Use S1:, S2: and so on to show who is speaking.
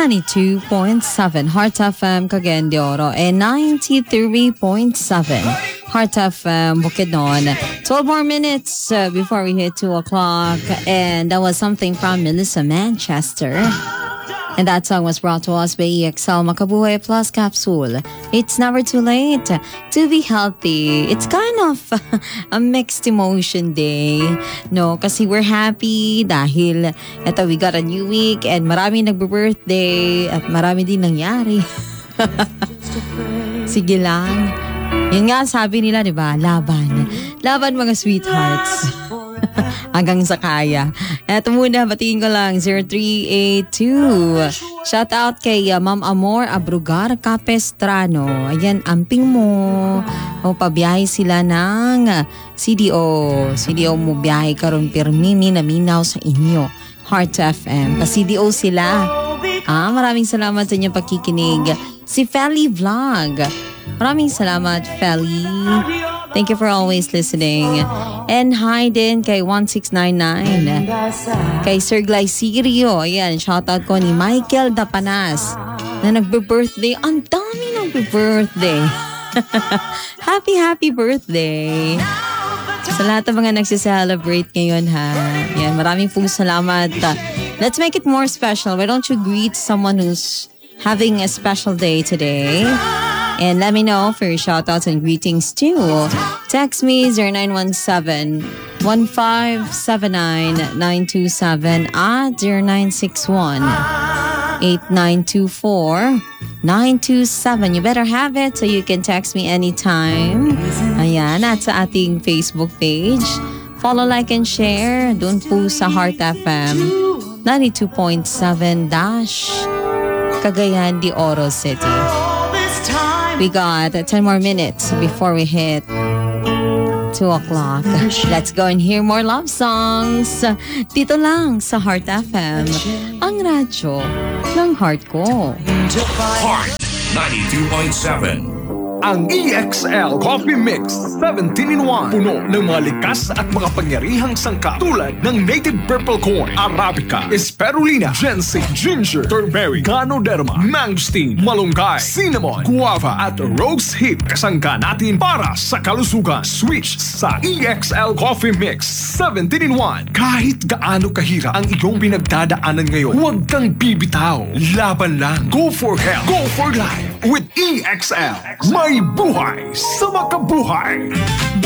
S1: 92.7 Heart FM Cagayan de Oro and 93.7 Heart FM Bukidnon. 12 more minutes before we hit 2 o'clock, and that was something from Melissa Manchester. And that song was brought to us by EXL Makabuhay Plus Capsule. It's never too late to be healthy. It's kind of a mixed emotion day, no? Kasi we're happy dahil eto, we got a new week and marami nagbe-birthday at marami din nangyari. Sige lang. Yun nga sabi nila, di ba? Laban. Laban mga sweethearts. Hanggang sa kaya. Eto muna, batiin ko lang 0382. Shout out kay Ma'am Amor Abrugar Capestrano. Ayan, amping mo. O pabiyahe sila ng CDO. CDO mo biyahe karon pirmini na minaw sa inyo. Heart FM. Pa-CDO sila. Maraming salamat sa inyong pakikinig. Si Feli Vlog. Maraming salamat, Feli. Thank you for always listening. And hi din kay 1699. Kay Sir Glycerio. Ayan, shoutout ko ni Michael Dapanas na nagbe-birthday. Ang dami nagbe-birthday. Happy birthday. Sa lahat ng mga nagsiselebrate ngayon, ha. Ayan, maraming pong salamat. Let's make it more special. Why don't you greet someone who's having a special day today? And let me know for your shoutouts and greetings too. Text me 0917-1579-927 at 0961-8924-927. You better have it so you can text me anytime. Ayan, at sa ating Facebook page. Follow, like, and share. Doon po sa Heart FM 92.7 Cagayan de Oro City. We got 10 more minutes before we hit 2 o'clock. Let's go and hear more love songs. Dito lang sa Heart FM, ang radyo ng heart ko.
S2: Heart 92.7.
S3: Ang EXL Coffee Mix 17-in-1. Puno ng mga likas at makapangyarihang sangkap tulad ng native purple corn, arabica, spirulina, ginseng, ginger, turmeric, ganoderma, mangosteen, malunggay, cinnamon, guava at rose hip. Kasangga natin para sa kalusugan. Switch sa EXL Coffee Mix 17-in-1. Kahit gaano kahirap ang iyong pinagdadaanan ngayon, huwag kang bibitaw. Laban lang. Go for health. Go for life. With EXL. May buhay sa makabuhay.